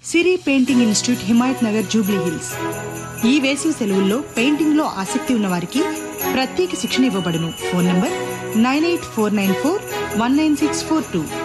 సిరి painting institute, Himayat Nagar, Jubilee hills. ఈ వేసవి సెలవుల్లో పెయింటింగ్ లో ఆసక్తి ఉన్న వారికి ప్రత్యేక శిక్షణ ఇవ్వబడును. Phone number 9849419642.